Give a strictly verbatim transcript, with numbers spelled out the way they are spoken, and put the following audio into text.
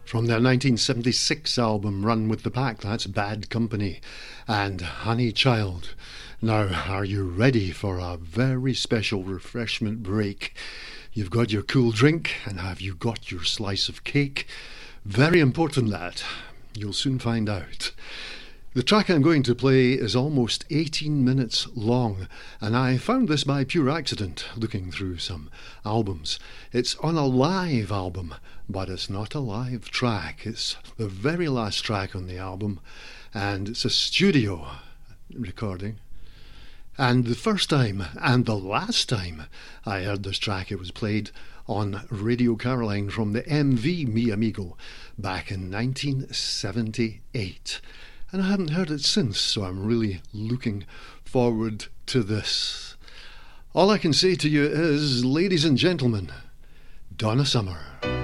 From their nineteen seventy-six album Run with the Pack, that's Bad Company and Honey Child. Now, are you ready for a very special refreshment break? You've got your cool drink, and have you got your slice of cake? Very important that. You'll soon find out. The track I'm going to play is almost eighteen minutes long, and I found this by pure accident, looking through some albums. It's on a live album, but it's not a live track. It's the very last track on the album, and it's a studio recording. And the first time, and the last time I heard this track, it was played on Radio Caroline from the M V Mi Amigo back in nineteen seventy-eight. And I haven't heard it since, so I'm really looking forward to this. All I can say to you is, ladies and gentlemen, Donna Summer.